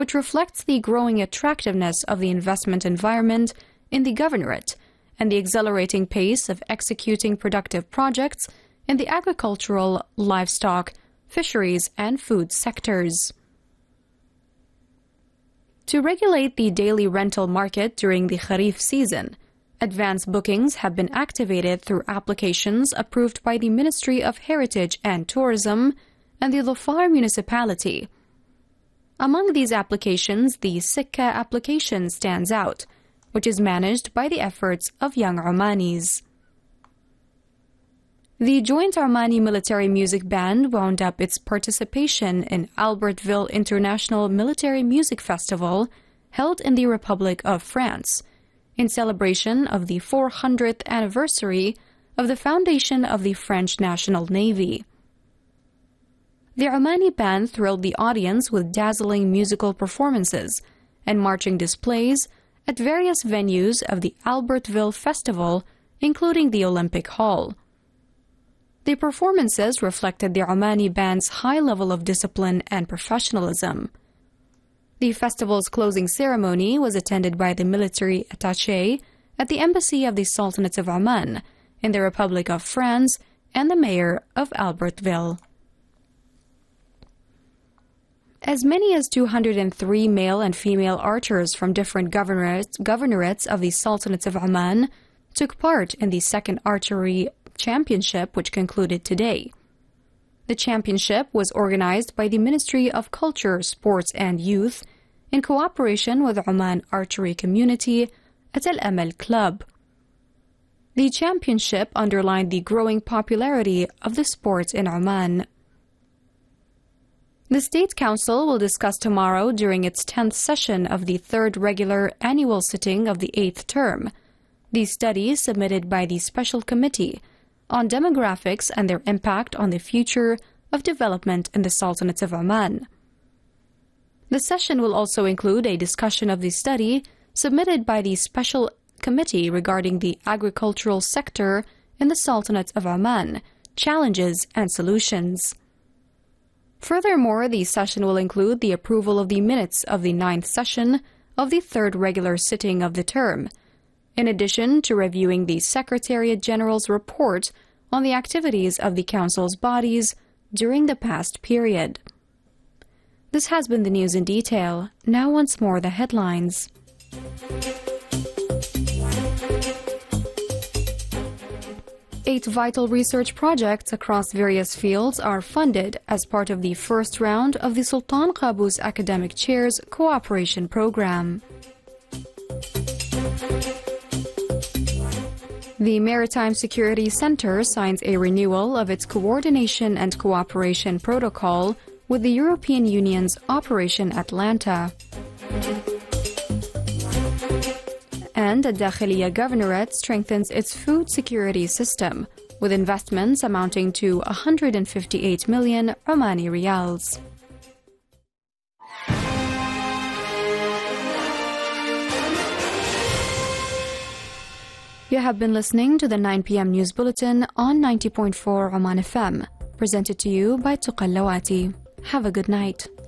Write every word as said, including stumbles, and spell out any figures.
which reflects the growing attractiveness of the investment environment in the governorate and the accelerating pace of executing productive projects in the agricultural, livestock, fisheries, and food sectors. To regulate the daily rental market during the Kharif season, advance bookings have been activated through applications approved by the Ministry of Heritage and Tourism and the Dhofar municipality. Among these applications, the Sikka application stands out, which is managed by the efforts of young Omanis. The Joint Omani Military Music Band wound up its participation in Albertville International Military Music Festival held in the Republic of France, in celebration of the four hundredth anniversary of the foundation of the French National Navy. The Omani band thrilled the audience with dazzling musical performances and marching displays at various venues of the Albertville Festival, including the Olympic Hall. The performances reflected the Omani band's high level of discipline and professionalism. The festival's closing ceremony was attended by the military attaché at the Embassy of the Sultanate of Oman in the Republic of France and the mayor of Albertville. As many as two hundred three male and female archers from different governorates, governorates of the Sultanate of Oman took part in the second archery championship, which concluded today. The championship was organized by the Ministry of Culture, Sports and Youth in cooperation with Oman Archery Community at Al Amal Club. The championship underlined the growing popularity of the sport in Oman. The State Council will discuss tomorrow during its tenth session of the third regular annual sitting of the eighth term the study submitted by the Special Committee on demographics and their impact on the future of development in the Sultanate of Oman. The session will also include a discussion of the study submitted by the Special Committee regarding the agricultural sector in the Sultanate of Oman, challenges and solutions. Furthermore, the session will include the approval of the minutes of the ninth session of the third regular sitting of the term, in addition to reviewing the Secretariat General's report on the activities of the Council's bodies during the past period. This has been the news in detail. Now once more the headlines. Eight vital research projects across various fields are funded as part of the first round of the Sultan Qaboos Academic Chairs Cooperation Program. The Maritime Security Center signs a renewal of its coordination and cooperation protocol with the European Union's Operation Atlanta. And the Dakhiliya Governorate strengthens its food security system with investments amounting to one hundred fifty-eight million Omani riyals. You have been listening to the nine p m News Bulletin on ninety point four Oman F M, presented to you by Tuqa Lawati. Have a good night.